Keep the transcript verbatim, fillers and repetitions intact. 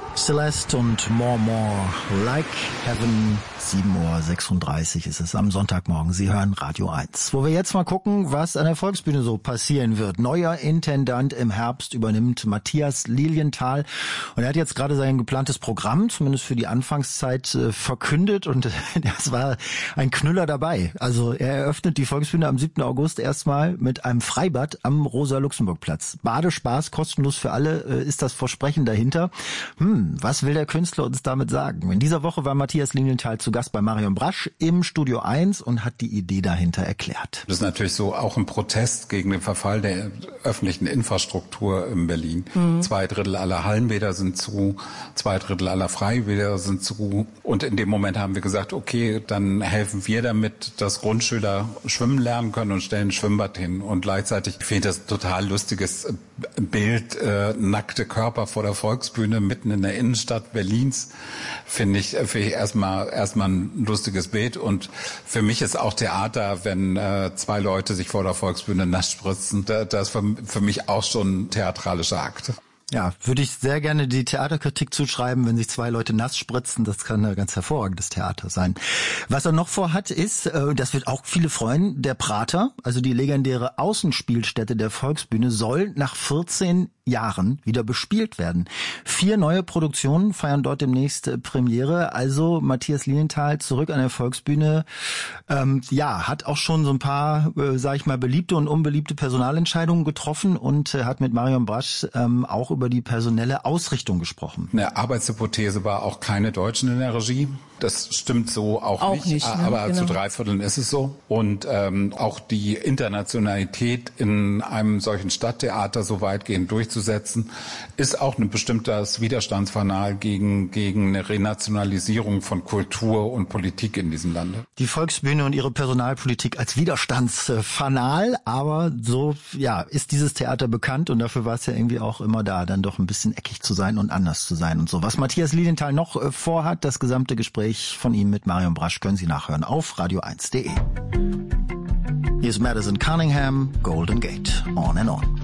Celeste und More More, Like Heaven, sieben Uhr sechsunddreißig ist es am Sonntagmorgen. Sie hören Radio eins. Wo wir jetzt mal gucken, was an der Volksbühne so passieren wird. Neuer Intendant im Herbst übernimmt Matthias Lilienthal. Und er hat jetzt gerade sein geplantes Programm, zumindest für die Anfangszeit, äh, verkündet. Und das war ein Knüller dabei. Also er eröffnet die Volksbühne am siebten August erstmal mit einem Freibad am Rosa-Luxemburg-Platz. Badespaß, kostenlos für alle, äh, ist das Versprechen dahinter. Hm, was will der Künstler uns damit sagen? In dieser Woche war Matthias Lilienthal zu Gast bei Marion Brasch im Studio eins und hat die Idee dahinter erklärt. Das ist natürlich so auch ein Protest gegen den Verfall der öffentlichen Infrastruktur in Berlin. Mhm. Zwei Drittel aller Hallenbäder sind zu, zwei Drittel aller Freibäder sind zu. Und in dem Moment haben wir gesagt, okay, dann helfen wir damit, dass Grundschüler schwimmen lernen können und stellen ein Schwimmbad hin. Und gleichzeitig finde ich das total lustiges Bild, äh, nackte Körper vor der Volksbühne mitten in der Innenstadt Berlins, finde ich, finde ich erstmal erstmal ein lustiges Bild. Und für mich ist auch Theater, wenn äh, zwei Leute sich vor der Volksbühne nass spritzen, da, das ist für, für mich auch schon ein theatralischer Akt. Ja, würde ich sehr gerne die Theaterkritik zuschreiben, wenn sich zwei Leute nass spritzen. Das kann ein ganz hervorragendes Theater sein. Was er noch vorhat ist, äh, das wird auch viele freuen, der Prater, also die legendäre Außenspielstätte der Volksbühne, soll nach vierzehn Jahren wieder bespielt werden. Vier neue Produktionen feiern dort demnächst äh, Premiere. Also Matthias Lilienthal zurück an der Volksbühne. Ähm, ja, hat auch schon so ein paar, äh, sag ich mal, beliebte und unbeliebte Personalentscheidungen getroffen und äh, hat mit Marion Brasch ähm, auch über die personelle Ausrichtung gesprochen. Eine Arbeitshypothese war auch keine Deutschen in der Regie. Das stimmt so auch, auch nicht, nicht ne? aber genau. Zu drei Vierteln ist es so. Und ähm, auch die Internationalität in einem solchen Stadttheater so weitgehend durchzusetzen, ist auch ein bestimmtes Widerstandsfanal gegen, gegen eine Renationalisierung von Kultur und Politik in diesem Lande. Die Volksbühne und ihre Personalpolitik als Widerstandsfanal, aber so ja ist dieses Theater bekannt und dafür war es ja irgendwie auch immer da, dann doch ein bisschen eckig zu sein und anders zu sein und so. Was Matthias Lilienthal noch äh, vorhat, das gesamte Gespräch von ihm mit Marion Brasch können Sie nachhören auf radio eins punkt de. Hier ist Madison Cunningham, Golden Gate, On and On.